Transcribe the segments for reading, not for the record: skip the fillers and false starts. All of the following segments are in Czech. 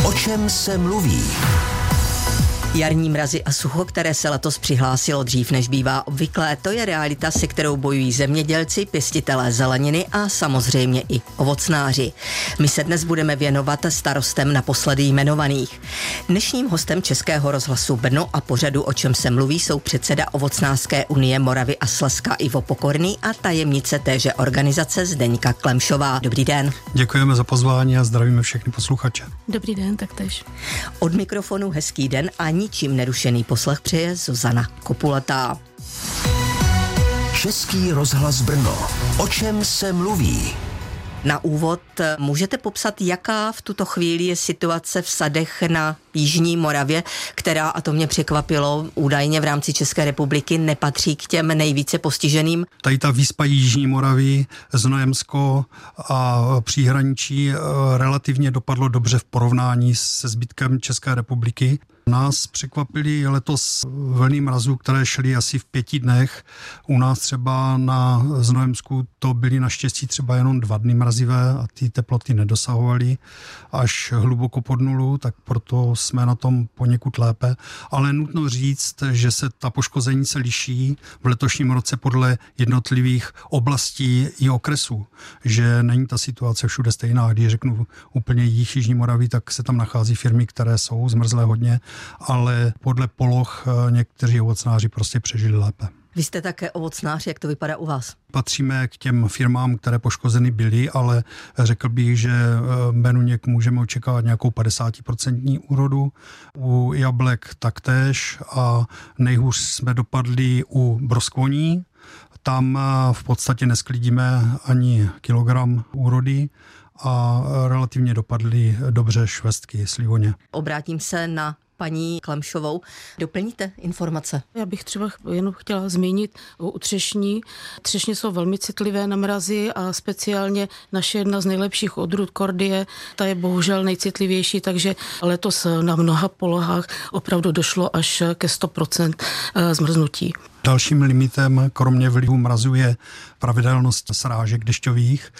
O čem se mluví? Jarní mrazy a sucho, které se letos přihlásilo dřív, než bývá obvyklé, to je realita, se kterou bojují zemědělci, pěstitelé zeleniny a samozřejmě i ovocnáři. My se dnes budeme věnovat starostem naposledy jmenovaných. Dnešním hostem Českého rozhlasu Brno a pořadu O čem se mluví jsou předseda Ovocnářské unie Moravy a Slezska Ivo Pokorný a tajemnice téže organizace Zdeňka Klemšová. Dobrý den. Děkujeme za pozvání a zdravíme všechny posluchače. Dobrý den, taktéž. Od mikrofonu hezký den a ničím nerušený poslech přeje Zuzana Kopulatá. Český rozhlas Brno. O čem se mluví? Na úvod můžete popsat, jaká v tuto chvíli je situace v sadech na jižní Moravě, která, a to mě překvapilo, údajně v rámci České republiky nepatří k těm nejvíce postiženým. Tady ta výspa jižní Moravy, Znojemsko a příhraničí relativně dopadlo dobře v porovnání se zbytkem České republiky. Nás překvapily letos vlny mrazů, které šly asi v 5 dnech. U nás třeba na Znojemsku to byly naštěstí třeba jenom 2 dny mrazivé a ty teploty nedosahovaly až hluboko pod nulu, tak proto jsme na tom poněkud lépe. Ale nutno říct, že se ta poškození se liší v letošním roce podle jednotlivých oblastí i okresů. Že není ta situace všude stejná. Když řeknu úplně jižní Moravy, tak se tam nachází firmy, které jsou zmrzlé hodně, ale podle poloh někteří ovocnáři prostě přežili lépe. Vy jste také ovocnář, jak to vypadá u vás? Patříme k těm firmám, které poškozeny byly, ale řekl bych, že menuněk můžeme očekávat nějakou 50% úrodu. U jablek taktéž a nejhůř jsme dopadli u broskvoní. Tam v podstatě nesklidíme ani kilogram úrody a relativně dopadly dobře švestky, slivoně. Obrátím se na paní Klemšovou. Doplníte informace? Já bych třeba jenom chtěla zmínit o třešní. Třešně jsou velmi citlivé na mrazy a speciálně naše jedna z nejlepších odrůd Kordie, ta je bohužel nejcitlivější, takže letos na mnoha polohách opravdu došlo až ke 100% zmrznutí. Dalším limitem, kromě vlivu mrazu, je pravidelnost srážek dešťových.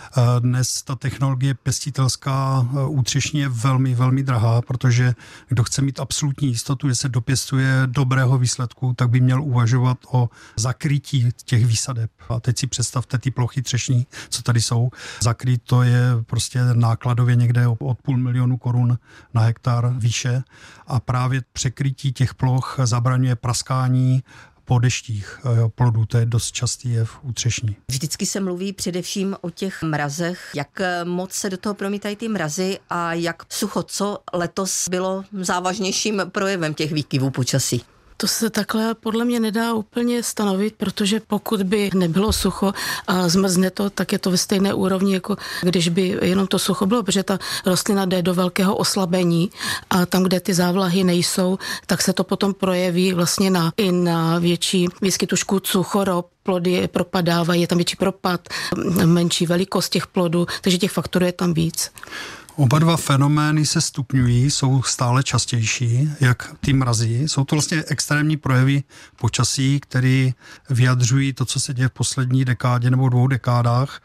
Dnes ta technologie pěstitelská u třešní je velmi, velmi drahá, protože kdo chce mít absolutní jistotu, že se dopěstuje dobrého výsledku, tak by měl uvažovat o zakrytí těch výsadeb. A teď si představte ty plochy třešní, co tady jsou. Zakrýt to je prostě nákladově někde od 500 000 korun na hektar výše a právě překrytí těch ploch zabraňuje praskání po deštích plodů, to je dost častý jev u třešní. Vždycky se mluví především o těch mrazech. Jak moc se do toho promítají ty mrazy a jak sucho, co letos bylo závažnějším projevem těch výkyvů počasí? To se takhle podle mě nedá úplně stanovit, protože pokud by nebylo sucho a zmrzne to, tak je to ve stejné úrovni, jako když by jenom to sucho bylo, protože ta rostlina jde do velkého oslabení a tam, kde ty závlahy nejsou, tak se to potom projeví vlastně i na větší výskytu škůdců, chorob, plody propadávají, je tam větší propad, menší velikost těch plodů, takže těch faktorů je tam víc. Oba dva fenomény se stupňují, jsou stále častější, jak ty mrazy. Jsou to vlastně extrémní projevy počasí, které vyjadřují to, co se děje v poslední dekádě nebo 2 dekádách.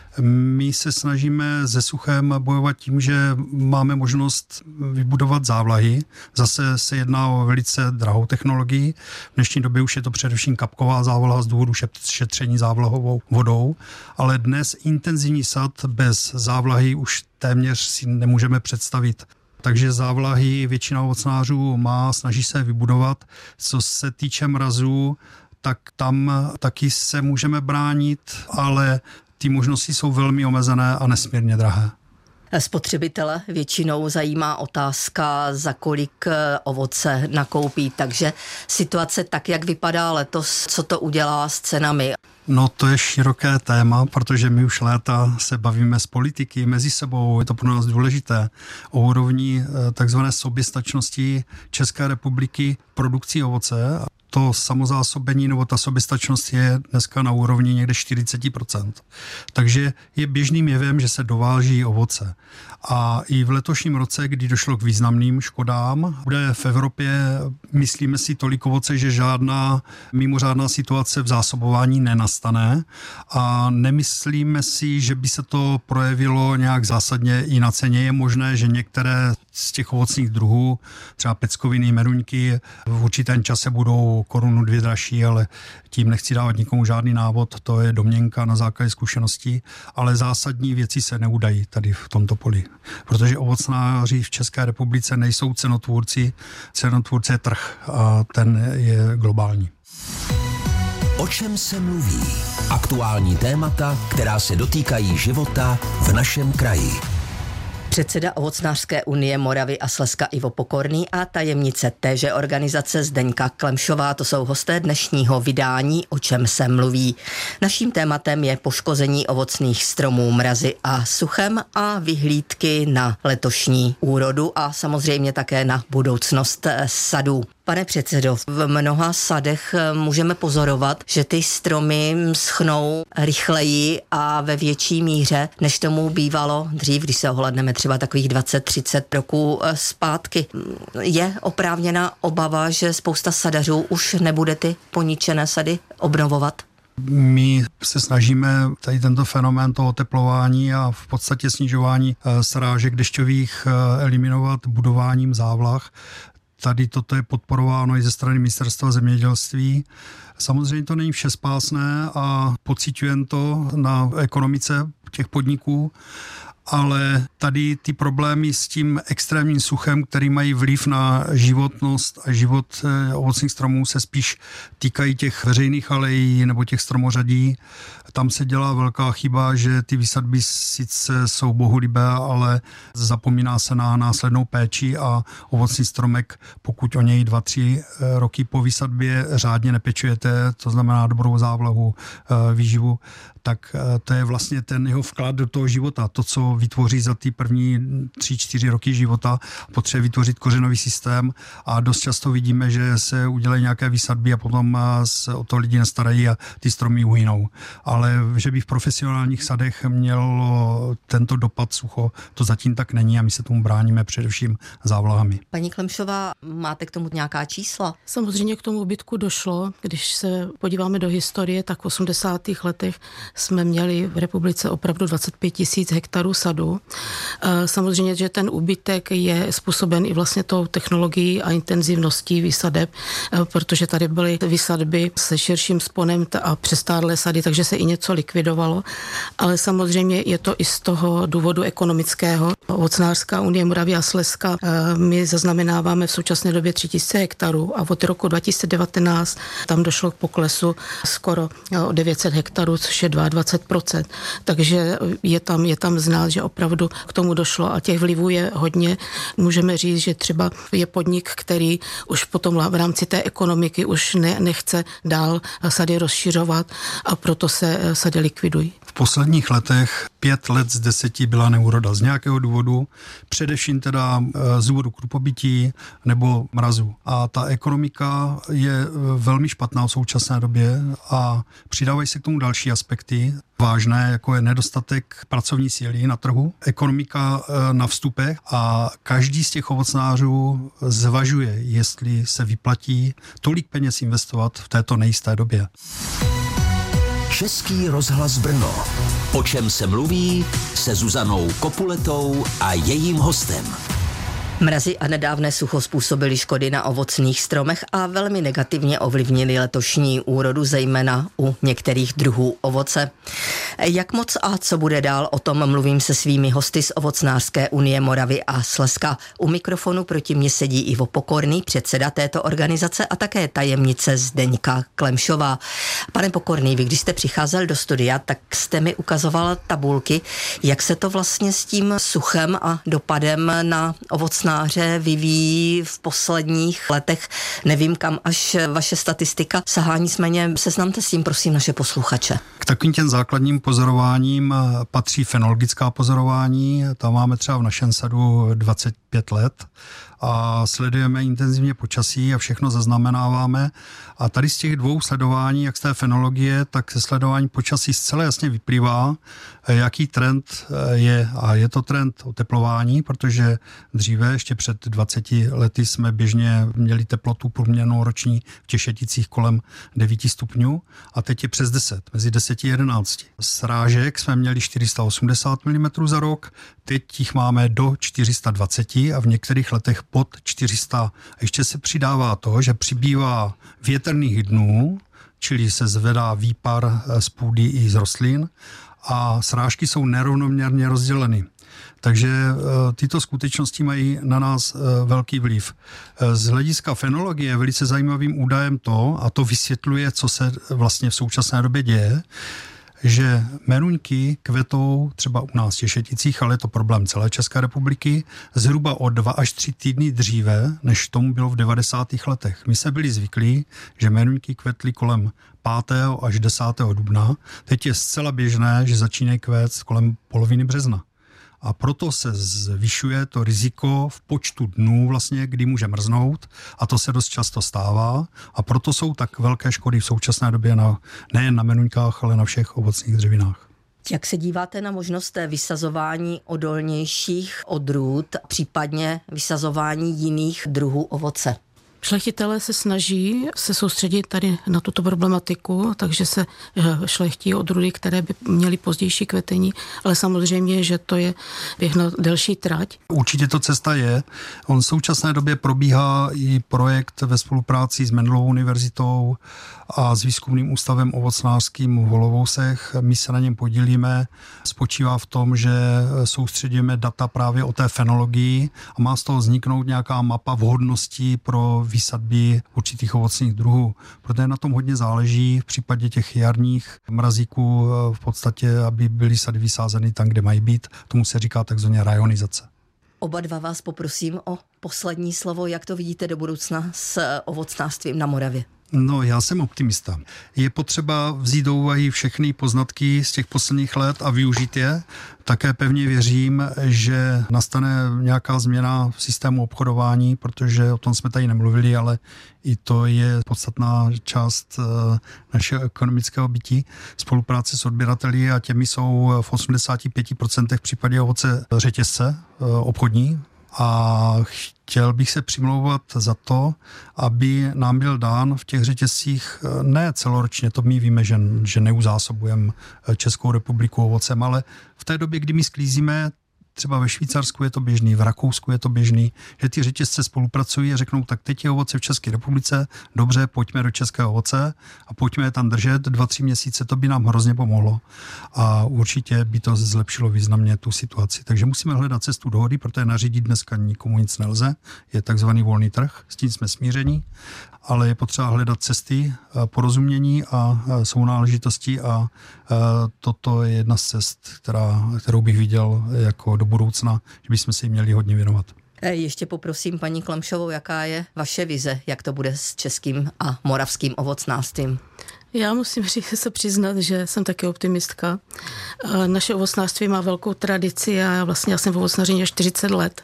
My se snažíme se suchem bojovat tím, že máme možnost vybudovat závlahy. Zase se jedná o velice drahou technologii. V dnešní době už je to především kapková závlaha z důvodu šetření závlahovou vodou, ale dnes intenzivní sad bez závlahy už téměř si nemůžeme představit. Takže závlahy většina ovocnářů má, snaží se vybudovat. Co se týče mrazů, tak tam taky se můžeme bránit, ale ty možnosti jsou velmi omezené a nesmírně drahé. Spotřebitele většinou zajímá otázka, za kolik ovoce nakoupí, takže situace tak, jak vypadá letos, co to udělá s cenami? No to je široké téma, protože my už léta se bavíme s politiky mezi sebou, je to pro nás důležité, o úrovni takzvané soběstačnosti České republiky produkcí ovoce. to samozásobení nebo ta soběstačnost je dneska na úrovni někde 40%. Takže je běžným jevem, že se dováží ovoce. A i v letošním roce, kdy došlo k významným škodám, bude v Evropě, myslíme si, tolik ovoce, že žádná mimořádná situace v zásobování nenastane a nemyslíme si, že by se to projevilo nějak zásadně i na ceně. Je možné, že některé z těch ovocných druhů, třeba peckoviny, meruňky, v určitém čase budou 1-2 dražší, ale tím nechci dávat nikomu žádný návod, to je domněnka na základě zkušeností, ale zásadní věci se neudají tady v tomto poli. Protože ovocnáři v České republice nejsou cenotvorci je trh a ten je globální. O čem se mluví? Aktuální témata, která se dotýkají života v našem kraji. Předseda Ovocnářské unie Moravy a Slezska Ivo Pokorný a tajemnice téže organizace Zdeňka Klemšová, to jsou hosté dnešního vydání O čem se mluví. Naším tématem je poškození ovocných stromů mrazy a suchem a vyhlídky na letošní úrodu a samozřejmě také na budoucnost sadů. Pane předsedo, v mnoha sadech můžeme pozorovat, že ty stromy schnou rychleji a ve větší míře, než tomu bývalo dřív, když se ohledneme třeba takových 20-30 roků zpátky. Je oprávněná obava, že spousta sadařů už nebude ty poničené sady obnovovat? My se snažíme tady tento fenomén toho oteplování a v podstatě snižování srážek dešťových eliminovat budováním závlah. Tady toto je podporováno i ze strany Ministerstva zemědělství. Samozřejmě to není všespásné a pociťujeme to na ekonomice těch podniků, ale tady ty problémy s tím extrémním suchem, který mají vliv na životnost a život ovocných stromů, se spíš týkají těch veřejných alejí nebo těch stromořadí. Tam se dělá velká chyba, že ty výsadby sice jsou bohulibé, ale zapomíná se na následnou péči a ovocný stromek, pokud o něj 2-3 roky po výsadbě řádně nepečujete, to znamená dobrou závlahu, výživu, tak to je vlastně ten jeho vklad do toho života. To, co vytvoří za ty první 3-4 roky života, potřebuje vytvořit kořenový systém a dost často vidíme, že se udělají nějaké výsadby a potom se o to lidi nestarají a ty stromy uhynou. Ale že by v profesionálních sadech mělo tento dopad sucho, to zatím tak není a my se tomu bráníme především závlahami. Paní Klemšová, máte k tomu nějaká čísla? Samozřejmě k tomu úbytku došlo. Když se podíváme do historie, tak v 80. letech jsme měli v republice opravdu 25 000 hektarů sadu. Samozřejmě, že ten úbytek je způsoben i vlastně tou technologií a intenzivností výsadeb, protože tady byly výsadby se širším sponem a přestárlé sady, takže se i něco likvidovalo, ale samozřejmě je to i z toho důvodu ekonomického. Ovocnářská unie Moravy a Slezska, my zaznamenáváme v současné době 3000 hektarů a od roku 2019 tam došlo k poklesu skoro o 900 hektarů, což je 22%. Takže je tam znát, že opravdu k tomu došlo a těch vlivů je hodně. Můžeme říct, že třeba je podnik, který už potom v rámci té ekonomiky už nechce dál sady rozšiřovat a proto se sady likvidují. V posledních letech 5 let z 10 byla neúroda z nějakého důvodu, především teda z důvodu krupobytí nebo mrazu. A ta ekonomika je velmi špatná v současné době a přidávají se k tomu další aspekty vážné, jako je nedostatek pracovní síly na trhu, ekonomika na vstupech a každý z těch ovocnářů zvažuje, jestli se vyplatí tolik peněz investovat v této nejisté době. Český rozhlas Brno. O čem se mluví se Zuzanou Kopuletou a jejím hostem. Mrazy a nedávné sucho způsobily škody na ovocných stromech a velmi negativně ovlivnily letošní úrodu, zejména u některých druhů ovoce. Jak moc a co bude dál, o tom mluvím se svými hosty z Ovocnářské unie Moravy a Slezska. U mikrofonu proti mně sedí Ivo Pokorný, předseda této organizace a také tajemnice Zdeňka Klemšová. Pane Pokorný, vy když jste přicházel do studia, tak jste mi ukazoval tabulky, jak se to vlastně s tím suchem a dopadem na ovocnáře vyvíjí v posledních letech. Nevím, kam až vaše statistika sahá, nicméně seznamte s tím, prosím, naše posluchače. K takovým těm základním pozorováním patří fenologická pozorování. Tam máme třeba v našem sadu 25 let a sledujeme intenzivně počasí a všechno zaznamenáváme. A tady z těch dvou sledování, jak z té fenologie, tak ze sledování počasí zcela jasně vyplývá, jaký trend je. A je to trend oteplování, protože dříve, ještě před 20 lety, jsme běžně měli teplotu průměrnou roční v Těšeticích kolem 9 stupňů a teď je přes 10, mezi 10 a 11. Srážek jsme měli 480 mm za rok, teď jich máme do 420 a v některých letech pod 400. A ještě se přidává to, že přibývá větrných dnů, čili se zvedá výpar z půdy i z rostlin a srážky jsou nerovnoměrně rozděleny. Takže tyto skutečnosti mají na nás velký vliv. Z hlediska fenologie je velice zajímavým údajem to, a to vysvětluje, co se vlastně v současné době děje, že meruňky kvetou třeba u nás v Těšeticích, ale je to problém celé České republiky, zhruba o 2 až 3 týdny dříve, než tomu bylo v 90. letech. My jsme byli zvyklí, že meruňky kvetly kolem 5. až 10. dubna. Teď je zcela běžné, že začínají kvést kolem poloviny března. A proto se zvyšuje to riziko v počtu dnů, vlastně, kdy může mrznout, a to se dost často stává. A proto jsou tak velké škody v současné době nejen na menuňkách, ale na všech ovocných dřevinách. Jak se díváte na možnost vysazování odolnějších odrůd, případně vysazování jiných druhů ovoce? Šlechtitelé se snaží se soustředit tady na tuto problematiku, takže se šlechtí odrůdy, které by měly pozdější kvetení, ale samozřejmě, že to je běh na delší trať. Určitě to cesta je. On v současné době probíhá i projekt ve spolupráci s Mendelovou univerzitou a s výzkumným ústavem ovocnářským v Holovousech. My se na něm podílíme. Spočívá v tom, že soustředíme data právě o té fenologii a má z toho vzniknout nějaká mapa vhodností pro výsadby určitých ovocných druhů. Protože na tom hodně záleží v případě těch jarních mrazíků v podstatě, aby byly sady vysázeny tam, kde mají být. Tomu se říká takzvaně rajonizace. Oba dva vás poprosím o poslední slovo, jak to vidíte do budoucna s ovocnářstvím na Moravě. No, já jsem optimista. Je potřeba vzít do úvahy všechny poznatky z těch posledních let a využít je. Také pevně věřím, že nastane nějaká změna v systému obchodování, protože o tom jsme tady nemluvili, ale i to je podstatná část našeho ekonomického bytí. Spolupráce s odběrateli a těmi jsou v 85% v případě ovoce řetězce obchodní. A chtěl bych se přimlouvat za to, aby nám byl dán v těch řetězcích ne celoročně, to my víme, že neuzásobujeme Českou republiku ovocem, ale v té době, kdy my sklízíme, třeba ve Švýcarsku je to běžný, v Rakousku je to běžný, že ty řetězce spolupracují a řeknou, tak teď je ovoce v České republice, dobře, pojďme do českého ovoce a pojďme je tam držet 2-3 měsíce, to by nám hrozně pomohlo a určitě by to zlepšilo významně tu situaci. Takže musíme hledat cestu dohody, protože nařídit dneska nikomu nic nelze, je takzvaný volný trh, s tím jsme smíření, ale je potřeba hledat cesty porozumění a sounáležitosti a toto je jedna z cest, kterou bych viděl jako do budoucna, že bychom se jí měli hodně věnovat. Ještě poprosím paní Klemšovou, jaká je vaše vize, jak to bude s českým a moravským ovocnářstvím? Já musím se přiznat, že jsem taky optimistka. Naše ovocnářství má velkou tradici a já jsem v ovocnařině 40 let.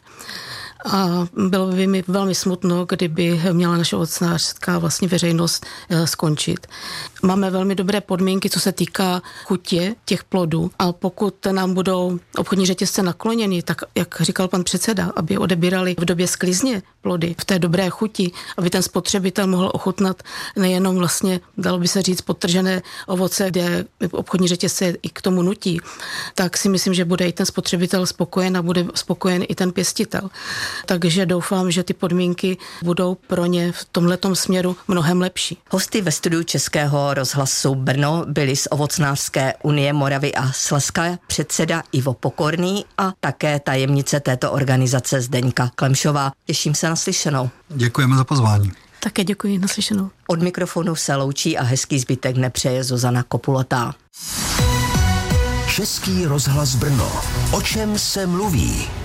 A bylo by mi velmi smutno, kdyby měla naše ovocnářská vlastně veřejnost skončit. Máme velmi dobré podmínky, co se týká chutě těch plodů a pokud nám budou obchodní řetězce nakloněny, tak jak říkal pan předseda, aby odebírali v době sklizně plody v té dobré chuti, aby ten spotřebitel mohl ochutnat nejenom vlastně, dalo by se říct, podtržené ovoce, kde obchodní řetězce i k tomu nutí, tak si myslím, že bude i ten spotřebitel spokojen a bude spokojen i ten pěstitel. Takže doufám, že ty podmínky budou pro ně v tomhletom směru mnohem lepší. Hosty ve studiu Českého rozhlasu Brno byli z Ovocnářské unie Moravy a Slezska předseda Ivo Pokorný a také tajemnice této organizace Zdeňka Klemšová. Těším se na slyšenou. Děkujeme za pozvání. Také děkuji, naslyšenou. Od mikrofonu se loučí a hezký zbytek nepřeje Zuzana Kopulatá. Český rozhlas Brno. O čem se mluví?